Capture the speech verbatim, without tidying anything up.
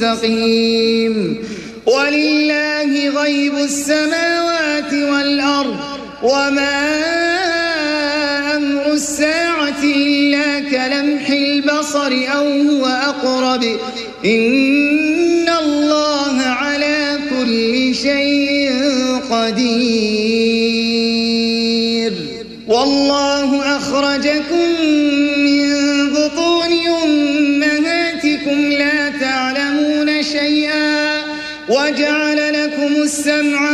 مستقيم. ولله غيب السماوات والأرض وما أمر الساعة إلا كلمح البصر أو هو أقرب إن الله على كل شيء قدير. والله أخرجكم من بطون أمهاتكم لا تعلمون شيئا وجعل لكم السمع